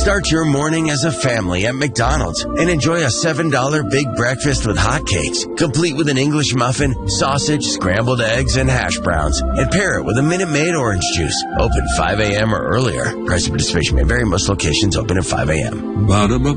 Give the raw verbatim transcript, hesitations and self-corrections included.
Start your morning as a family at McDonald's and enjoy a seven dollar big breakfast with hotcakes, complete with an English muffin, sausage, scrambled eggs, and hash browns. And pair it with a Minute Maid orange juice. Open five a.m. or earlier. Price of participation may vary. Most locations open at five a.m.